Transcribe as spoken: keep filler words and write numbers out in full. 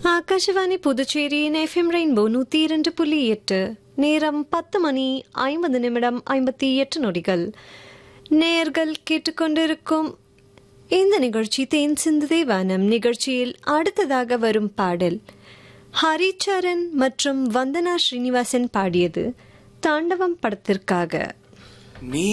ஆகாஷவாணி புதுச்சேரியின் FM rainbow நூத்தி இரண்டு புள்ளி எட்டு. நேரம் பத்து மணி ஐம்பது நிமிடம் ஐம்பத்தி எட்டு நொடிகள். நேர்கள் கேட்டுக்கொண்டிருக்கும் இந்த நிகழ்ச்சி தேன் சிந்துதே வானம். நிகழ்ச்சியில் அடுத்ததாக வரும் பாடல் ஹரிச்சரன் மற்றும் வந்தனா ஸ்ரீனிவாசன் பாடியது தாண்டவம் படத்திற்காக.